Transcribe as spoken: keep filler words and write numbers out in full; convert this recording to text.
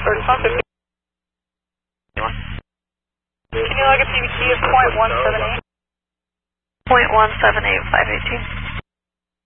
thirty-five fifty. Can you log a P V T of point one seven eight? point one seven eight, five eighteen.